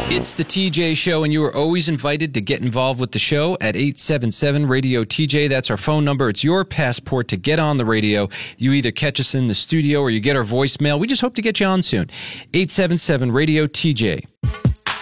It's the TJ Show, and you are always invited to get involved with the show at 877-RADIO-TJ. That's our phone number. It's your passport to get on the radio. You either catch us in the studio or you get our voicemail. We just hope to get you on soon. 877-RADIO-TJ.